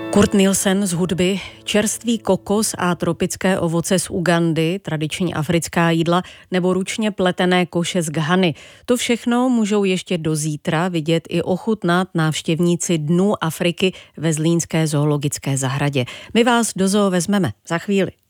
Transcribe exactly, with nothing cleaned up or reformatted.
Kurt Nielsen z hudby, čerstvý kokos a tropické ovoce z Ugandy, tradiční africká jídla nebo ručně pletené koše z Ghany. To všechno můžou ještě do zítra vidět i ochutnat návštěvníci Dnů Afriky ve zlínské zoologické zahradě. My vás do zoo vezmeme za chvíli.